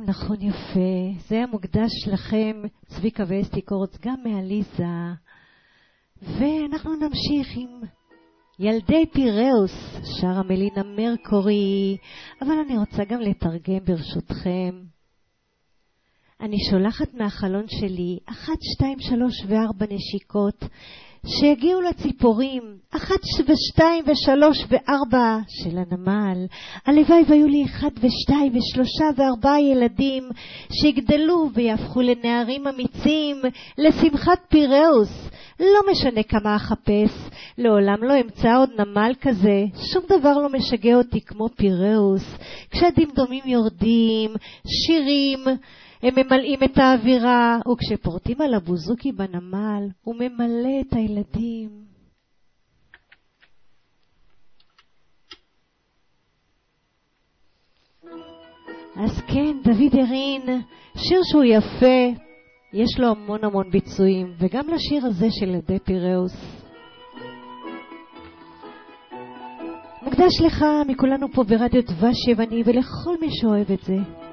נכון, יפה. זה היה מוקדש לכם, צביקה ואסתי קורץ, גם מעליזה. ואנחנו נמשיך עם ילדי פיראוס, שרה מלינה מרקורי, אבל אני רוצה גם לתרגם ברשותכם. אני שולחת מהחלון שלי 1, 2, 3 ו4 נשיקות שהגיעו לציפורים, 1 ו2 ו3 ו4 של הנמל. הלוואי והיו לי 1 ו2 ו3 ו4 ילדים שיגדלו ויהפכו לנערים אמיצים לשמחת פיראוס. לא משנה כמה אחפש, לעולם לא אמצא עוד נמל כזה. שום דבר לא משגע אותי כמו פיראוס. כשהדמדומים יורדים, שירים הם ממלאים את האווירה, וכשפורטים על הבוזוקי בנמל, הוא ממלא את הילדים. אז כן, דוד ירין, שיר שהוא יפה, יש לו המון ביצועים, וגם לשיר הזה של ילדי פיראוס. מוקדש לך מכולנו פה ברדיו דבש יווני, ולכל מי שאוהב את זה.